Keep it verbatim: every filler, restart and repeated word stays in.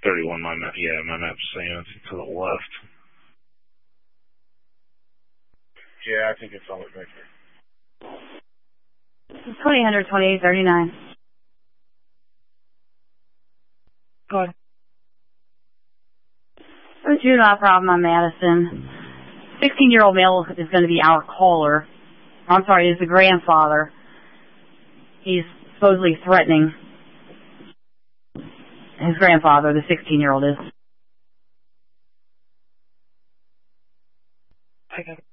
thirty-one, my map, yeah, my map's saying it's to the left. Yeah, I think it's all right there. twenty hundred, twenty-eight thirty-nine. Go ahead. There's a juvenile problem on Madison. sixteen-year-old male is going to be our caller. I'm sorry, is the grandfather. He's supposedly threatening his grandfather, the sixteen-year-old is. I got it.